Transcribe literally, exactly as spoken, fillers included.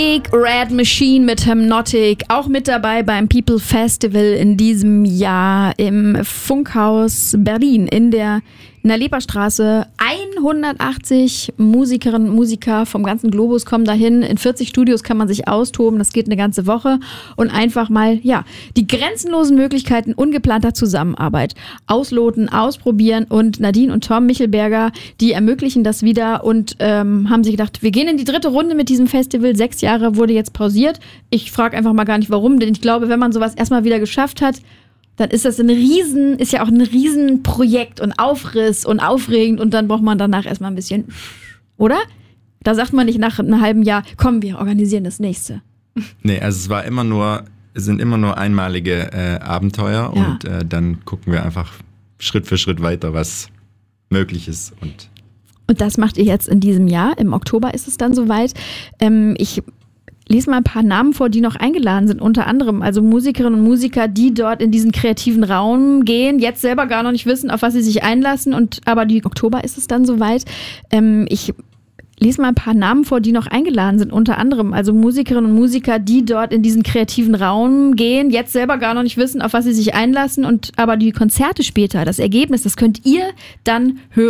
Red Machine mit Hypnotic, auch mit dabei beim People Festival in diesem Jahr im Funkhaus Berlin in der Nalepa-Straße. hundertachtzig Musikerinnen und Musiker vom ganzen Globus kommen dahin. In vierzig Studios kann man sich austoben. Das geht eine ganze Woche. Und einfach mal, ja, die grenzenlosen Möglichkeiten ungeplanter Zusammenarbeit ausloten, ausprobieren. Und Nadine und Tom Michelberger, die ermöglichen das wieder und ähm, haben sich gedacht, wir gehen in die dritte Runde mit diesem Festival. Sechs Jahre wurde jetzt pausiert. Ich frage einfach mal gar nicht, warum. Denn ich glaube, wenn man sowas erstmal wieder geschafft hat, dann ist das ein Riesen, ist ja auch ein Riesenprojekt und Aufriss und aufregend und dann braucht man danach erstmal ein bisschen, oder? Da sagt man nicht nach einem halben Jahr, komm, wir organisieren das nächste. Nee, also es war immer nur, es sind immer nur einmalige äh, Abenteuer ja. und äh, dann gucken wir einfach Schritt für Schritt weiter, was möglich ist. Und, und das macht ihr jetzt in diesem Jahr, im Oktober ist es dann soweit. Ähm, ich lese mal ein paar Namen vor, die noch eingeladen sind, unter anderem also Musikerinnen und Musiker, die dort in diesen kreativen Raum gehen, jetzt selber gar noch nicht wissen, auf was sie sich einlassen, und aber die Oktober ist es dann soweit. Ähm, ich lese mal ein paar Namen vor, die noch eingeladen sind, unter anderem also Musikerinnen und Musiker, die dort in diesen kreativen Raum gehen, jetzt selber gar noch nicht wissen, auf was sie sich einlassen, und aber die Konzerte später, das Ergebnis, das könnt ihr dann hören.